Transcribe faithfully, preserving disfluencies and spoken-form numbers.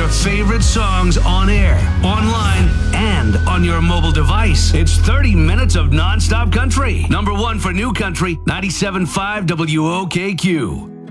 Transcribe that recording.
your favorite songs on air, online, and on your mobile device. It's thirty minutes of nonstop country. Number one for new country, ninety-seven point five W O K Q.